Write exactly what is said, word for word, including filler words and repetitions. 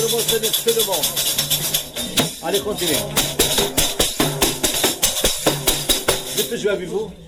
le monde, c'est que le monde. Allez, continuez. Je peux jouer avec vous?